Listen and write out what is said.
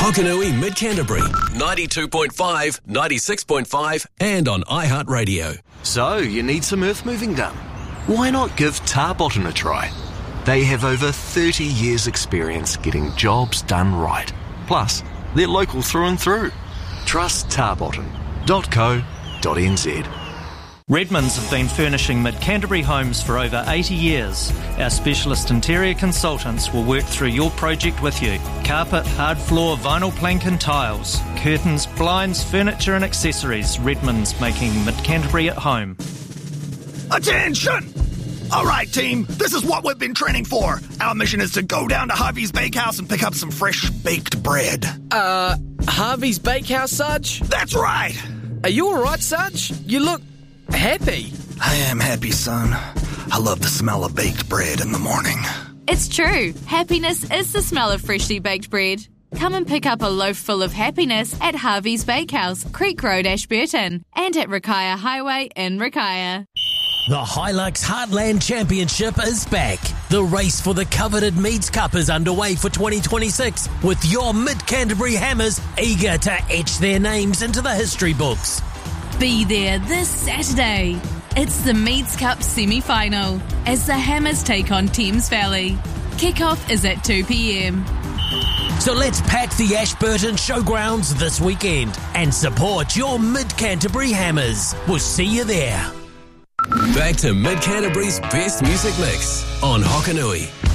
Hokanui Mid Canterbury, 92.5, 96.5 and on iHeartRadio. So, you need some earth moving done? Why not give Tarbotton a try? They have over 30 years experience getting jobs done right. Plus, they're local through and through. Trust Tarbotton.co.nz. Redmonds have been furnishing Mid-Canterbury homes for over 80 years. Our specialist interior consultants will work through your project with you. Carpet, hard floor, vinyl plank and tiles, curtains, blinds, furniture and accessories. Redmonds, making Mid-Canterbury at home. Attention! All right, team, this is what we've been training for. Our mission is to go down to Harvey's Bakehouse and pick up some fresh baked bread. Harvey's Bakehouse, Sarge? That's right. Are you all right, Sarge? You look happy. I am happy, son. I love the smell of baked bread in the morning. It's true. Happiness is the smell of freshly baked bread. Come and pick up a loaf full of happiness at Harvey's Bakehouse, Creek Road, Ashburton, and at Rakaia Highway in Rakaia. The Hilux Heartland Championship is back. The race for the coveted Meads Cup is underway for 2026, with your Mid-Canterbury Hammers eager to etch their names into the history books. Be there this Saturday. It's the Meads Cup semi-final as the Hammers take on Thames Valley. Kickoff is at 2 p.m. So let's pack the Ashburton Showgrounds this weekend and support your Mid-Canterbury Hammers. We'll see you there. Back to Mid Canterbury's best music mix on Hokanui.